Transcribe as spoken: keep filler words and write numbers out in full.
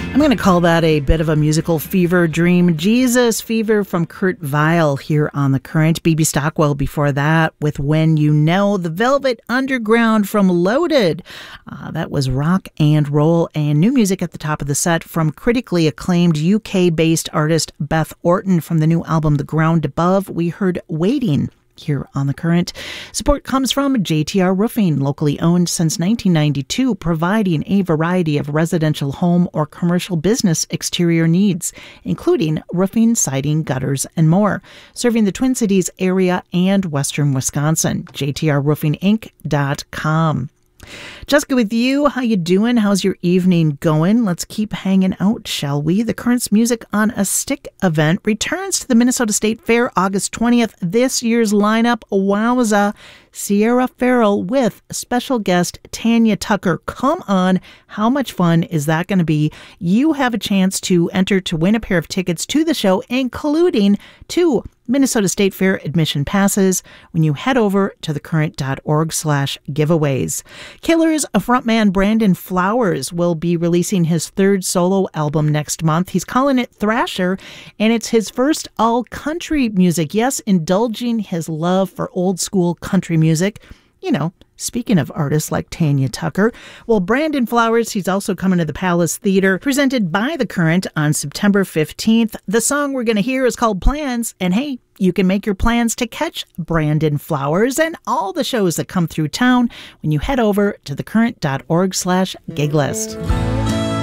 I'm going to call that a bit of a musical fever dream. Jesus Fever from Kurt Vile here on The Current. B B Stockwell before that with When You Know. The Velvet Underground from Loaded. Uh, that was rock and roll, and new music at the top of the set from critically acclaimed U K-based artist Beth Orton from the new album The Ground Above. We heard Waiting here on The Current. Support comes from J T R Roofing, locally owned since nineteen ninety-two, providing a variety of residential home or commercial business exterior needs, including roofing, siding, gutters, and more. Serving the Twin Cities area and western Wisconsin. J T R roofing inc dot com. Jessica with you. How you doing? How's your evening going? Let's keep hanging out, shall we? The Current's Music on a Stick event returns to the Minnesota State Fair August twentieth. This year's lineup, wowza. Sierra Farrell with special guest Tanya Tucker. Come on, how much fun is that going to be? You have a chance to enter to win a pair of tickets to the show, including two Minnesota State Fair admission passes when you head over to thecurrent.org slash giveaways. Killers frontman Brandon Flowers will be releasing his third solo album next month. He's calling it Thrasher, and it's his first all-country music. Yes, indulging his love for old-school country music. You know, speaking of artists like Tanya Tucker, well, Brandon Flowers, he's also coming to the Palace Theater, presented by The Current on September fifteenth. The song we're going to hear is called Plans, and hey, you can make your plans to catch Brandon Flowers and all the shows that come through town when you head over to thecurrent.org slash gig list.